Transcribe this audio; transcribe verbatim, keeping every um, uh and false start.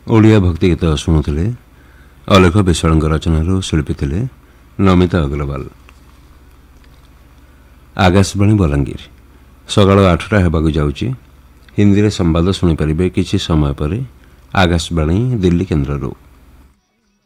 ଓଡ଼ିଆ ଭକ୍ତି ଗୀତ ଶୁଣୁଥିଲେ। ଅଲେଖ ବିଶ୍ୱାଳଙ୍କ ରଚନାରୁ ଶିଳ୍ପୀ ଥିଲେ ନମିତା ଅଗ୍ରୱାଲ। ଆକାଶବାଣୀ ବଲାଙ୍ଗୀର ସକାଳ ଆଠଟା ହେବାକୁ ଯାଉଛି। ହିନ୍ଦୀରେ ସମ୍ବାଦ ଶୁଣିପାରିବେ କିଛି ସମୟ ପରେ ଆକାଶବାଣୀ ଦିଲ୍ଲୀ କେନ୍ଦ୍ରରୁ।